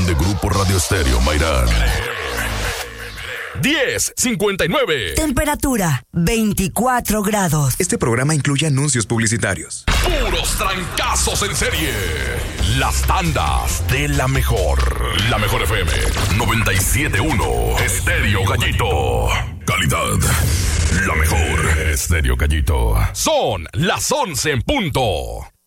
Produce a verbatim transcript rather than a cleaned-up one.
de Grupo Radio Estéreo Mairán. diez cincuenta y nueve. Temperatura veinticuatro grados. Este programa incluye anuncios publicitarios. Puros trancazos en serie. Las tandas de la mejor. La mejor F M noventa y siete punto uno. Estéreo Gallito. Calidad. La mejor. Estéreo Gallito. Son las once en punto.